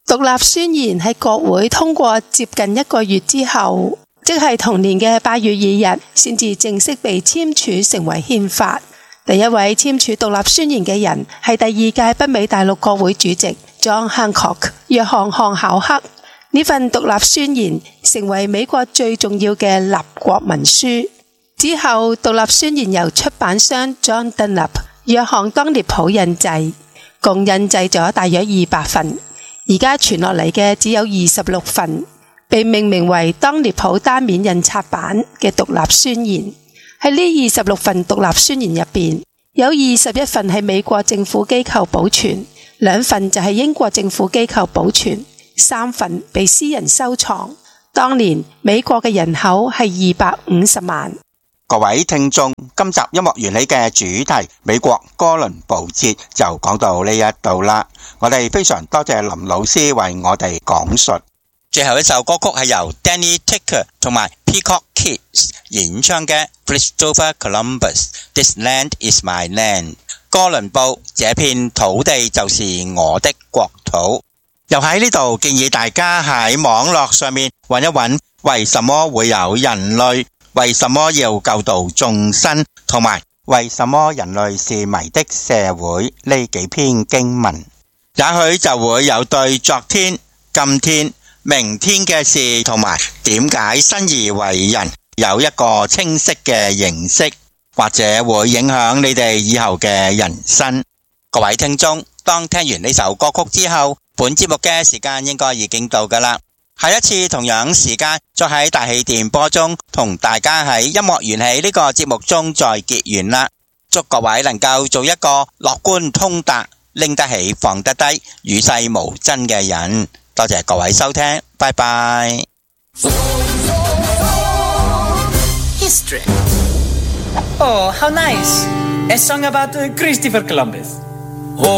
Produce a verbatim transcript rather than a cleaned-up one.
獨立宣言喺國會通過接近一個月之後，即係同年嘅八月二日，先至正式被簽署成為憲法。第一位簽署獨立宣言嘅人係第二屆北美大陸國會主席 John Hancock 約翰漢考克。呢份獨立宣言成為美國最重要嘅立國文書。之後，獨立宣言由出版商 John Dunlap 約翰當列普印製，共印製咗大約二百份。而家傳落嚟嘅只有二十六份，被命名為當列普單面印刷版嘅獨立宣言。喺呢二十六份獨立宣言入邊，有二十一份係美國政府機構保存，兩份就係英國政府機構保存，三份被私人收藏。當年美國嘅人口係二百五十萬。 各位聽眾，今集音樂緣起嘅主題美國哥倫布節就講到呢一度啦。我哋非常多謝林老師為我哋講述。最後一首歌曲係由 Danny Tucker 同埋 Peacock Kids 演唱嘅 Christopher Columbus This Land Is My Land。 哥倫布，這片土地就是我的國土。又喺呢度建議大家喺網絡上面揾一揾，為什麼會有人類，為什麼要救度眾生，同埋為什麼人類是迷的社會呢幾篇經文，也許就會有對昨天、今天、明天嘅事同埋點解生而為人有一個清晰嘅認識，或者會影響你哋以後嘅人生。各位聽眾，當聽完呢首歌曲之後，本節目嘅時間應該已經到㗎啦。下一次同樣時間再喺大氣電波中同大家喺音樂緣起呢個節目中再結緣啦。祝各位能夠做一個樂觀通達、拎得起放得低、與世無爭嘅人。多謝各位收聽，拜拜。 History. Oh, how nice! A song about uh, Christopher Columbus.